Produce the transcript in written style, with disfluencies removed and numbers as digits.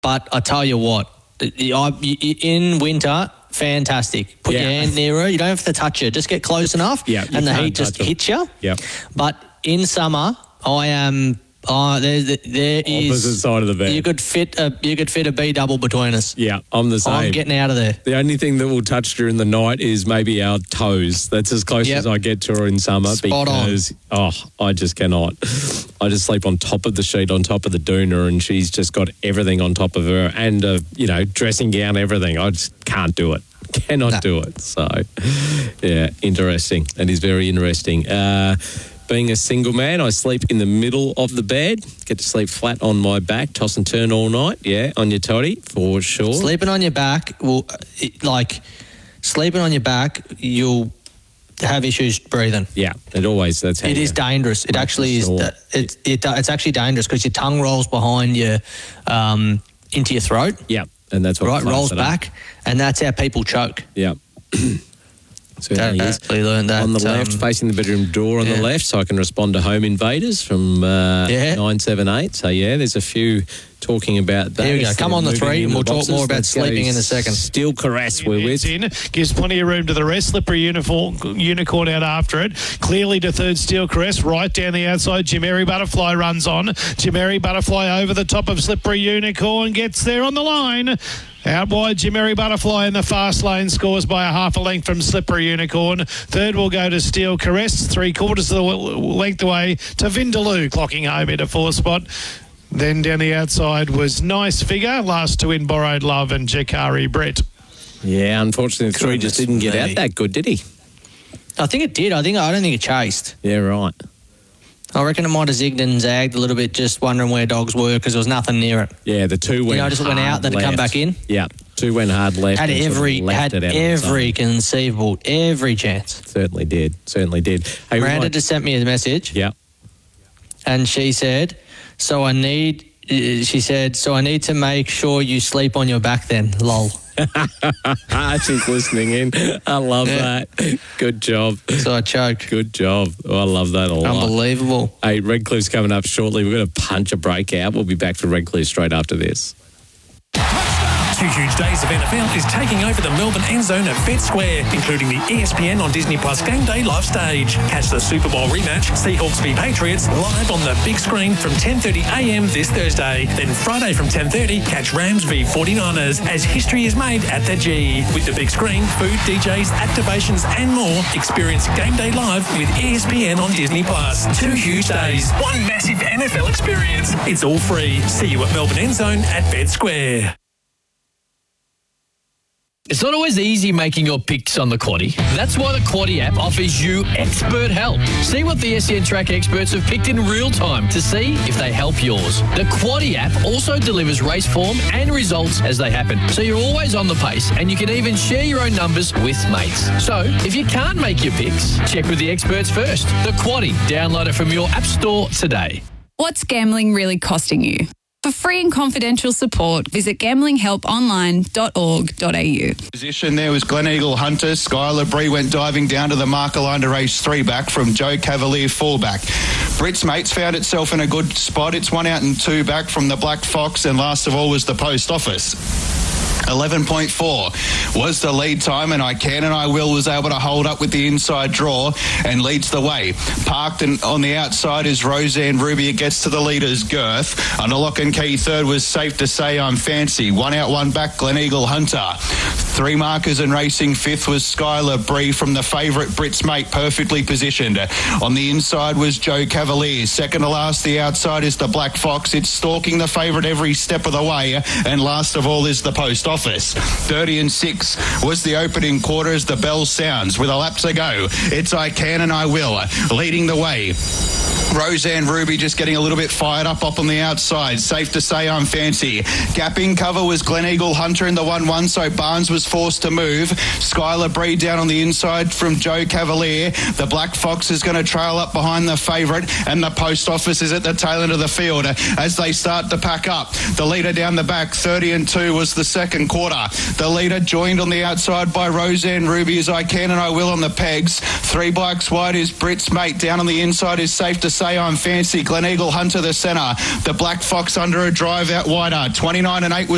But I tell you what, in winter, fantastic. Put your hand near her. You don't have to touch her. Just get close enough, and the heat just hits you. Yeah. But in summer, I am. There is opposite side of the bed. You could fit a B double between us. Yeah, I'm the same. I'm getting out of there. The only thing that will touch during the night is maybe our toes. That's as close as I get to her in summer. Spot because I just cannot. I just sleep on top of the sheet, on top of the doona, and she's just got everything on top of her, and dressing gown, everything. I just can't do it. Cannot do it. So, yeah, interesting. That is very interesting. Being a single man, I sleep in the middle of the bed, get to sleep flat on my back, toss and turn all night, on your toddy, for sure. Sleeping on your back, you'll have issues breathing. Yeah, that's how it is dangerous. It actually is. It's actually dangerous because your tongue rolls behind you into your throat. Yeah, and that's what rolls back, and that's how people choke. Yeah. Certainly is. Learned that on the left, facing the bedroom door on the left, so I can respond to home invaders from 978. So, there's a few talking about that. Here we go. Come on the three, and we'll talk more about sleeping in a second. Steel Caress, we're with. Gives plenty of room to the rest. Slippery Unicorn out after it. Clearly to third, Steel Caress. Right down the outside, Jimeri Butterfly runs on. Jimeri Butterfly over the top of Slippery Unicorn. Gets there on the line. Out wide, Jimeri Butterfly in the fast lane scores by a half a length from Slippery Unicorn. Third will go to Steel Caress, 3/4 of the length away to Vindaloo, clocking home into fourth spot. Then down the outside was Nice Figure, last to in Borrowed Love and Jakari Brett. Yeah, unfortunately, the three just didn't get out that good, did he? I think it did. I don't think it chased. Yeah, right. I reckon it might have zigged and zagged a little bit, just wondering where dogs were because there was nothing near it. Yeah, the two went just went out, then it come back in. Yeah, two went hard left. Had every conceivable, every chance. Certainly did. Hey, Miranda just sent me a message. Yeah. And she said, so I need to make sure you sleep on your back then, lol. She's listening in. I love that. Good job. So I choked. Good job. I love that a lot. Unbelievable. Hey, Redcliffe's coming up shortly. We're going to punch a break out. We'll be back for Redcliffe straight after this. 2 huge days of NFL is taking over the Melbourne end zone at Bet Square, including the ESPN on Disney Plus Game Day live stage. Catch the Super Bowl rematch, Seahawks v Patriots, live on the big screen from 10:30am this Thursday. Then Friday from 10:30, catch Rams v 49ers as history is made at the G. With the big screen, food, DJs, activations and more, experience Game Day live with ESPN on Disney Plus. 2 huge days, one massive NFL experience. It's all free. See you at Melbourne end zone at Bet Square. It's not always easy making your picks on the Quaddie. That's why the Quaddie app offers you expert help. See what the SEN Track experts have picked in real time to see if they help yours. The Quaddie app also delivers race form and results as they happen, so you're always on the pace and you can even share your own numbers with mates. So, if you can't make your picks, check with the experts first. The Quaddie. Download it from your app store today. What's gambling really costing you? For free and confidential support, visit gamblinghelponline.org.au. Position there was Gleneagle Hunter. Skylar Bree went diving down to the marker line to race 3 back from Joe Cavalier 4 back. Brit's Mates found itself in a good spot. It's 1 out and 2 back from the Black Fox, and last of all was the Post Office. 11.4 was the lead time, and I Can and I Will was able to hold up with the inside draw and leads the way. Parked and on the outside is Roseanne Ruby. It gets to the leader's girth. On a lock and key third was Safe to Say I'm Fancy. 1 out 1 back Gleneagle Hunter. 3 markers and racing. 5th was Skylar Bree from the favourite Brit's Mate, perfectly positioned. On the inside was Joe Cavalier. Second to last, the outside is the Black Fox. It's stalking the favourite every step of the way, and last of all is the Post Office. 30 and 6 was the opening quarter as the bell sounds. With a lap to go, it's I Can and I Will leading the way. Roseanne Ruby just getting a little bit fired up on the outside. Safe to Say I'm Fancy. Gapping cover was Gleneagle Hunter in the 1-1, so Barnes was forced to move. Skylar Bree down on the inside from Joe Cavalier. The Black Fox is going to trail up behind the favourite, and the Post Office is at the tail end of the field as they start to pack up. The leader down the back, 30 and 2 was the second quarter. The leader joined on the outside by Roseanne Ruby as I Can and I Will on the pegs. 3 bikes wide is Brit's Mate. Down on the inside is Safe to Say I'm Fancy. Gleneagle Hunter the centre. The Black Fox under a drive out wider. 29 and 8 was